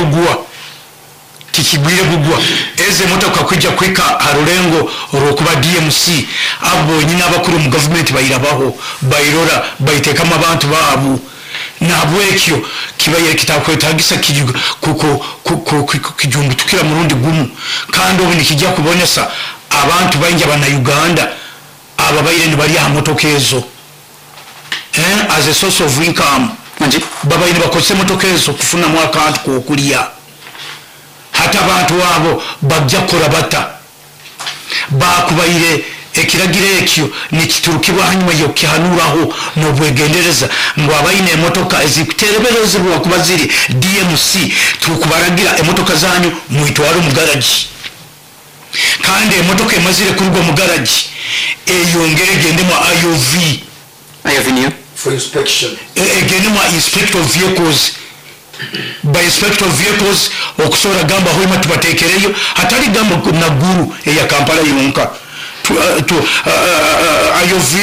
bugwa eze motoka kujja kwika harulengo orokuba DMC abo nyina abakuru mu government bayirabaho bayirora bayitekama abantu babu nabwekyo kibaye kitakwetagisa kijuga kijundu tukira murundi gumu kandi obu nikijja kubonesa abantu banje bana Uganda aba bayire ni bali amotokezo as a source of income babayire bakose motokezo kufuna mwaka antu kokulia hata abantu wabo bajja korabata bakubayire ekiragire ekyo nikiturukibwa hanyuma yo kihanuraho no bwegendereza ngo abayine emotoka ezikutereberezebwa kuba ziri DMC tukubaragira emotoka zanyu muitwaro mu garage kandi emotoka emazire kurugwa mu garage eyongere gende mu IOV new for inspection gende mu inspector of vehicles by inspector of vehicles okusora gamba hoima tubatekereyo hatali gamba na guru ya Kampala yonka to IOV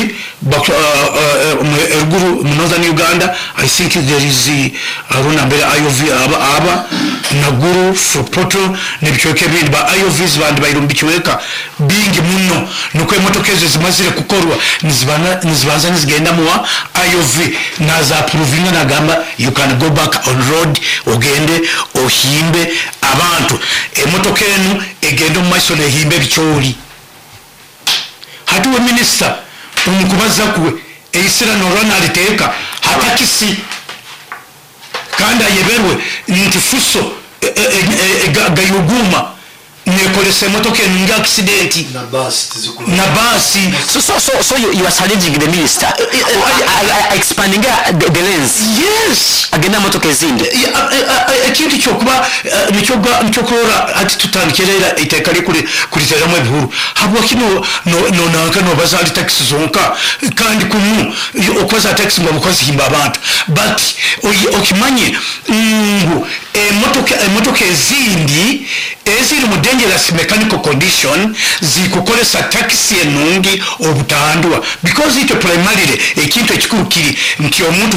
Guru Northern Uganda. I think there is IOV aba Naguru for Poto Nebichoke bindi ba IOVs bandi bayirumbikiweka bingi muno nuko emotokeze zimazire kukorwa nizibanza nizigenda muwa IOV naza approving na gamba you can go back on road ogende ohimbe abantu emotokenu egendo mu maiso ne himbe bichori hatuwe minister umukubaza kuwe eisira norona aliteka hatakisi kanda yeberwe ntifuso gayuguma nekolese motoke nga accident na basi so you are challenging the minister expanding the lens yes agenda motoke zindi ekintu kyokuba nikyokora ati tutandikira itekali kuliteramo ebihuru habwa kino no nanka no bazali taxi zonka kandi kumu okwaza taxi ngo bukozi himba abantu but okimanye emotoka ezindi eziri mu dangerous mechanical condition zikukolesa taxi enungi obutandwa because it primarily ekintu ekikulu kiri nti omuntu